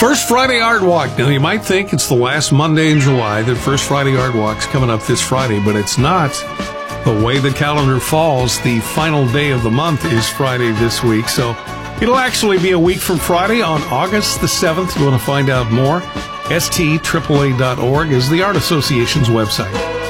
First Friday Art Walk. Now, you might think it's the last Monday in July, that First Friday Art Walk's coming up this Friday, but it's not. The way the calendar falls, the final day of the month is Friday this week, so it'll actually be a week from Friday on August the 7th. You want to find out more? STAAA.org is the Art Association's website.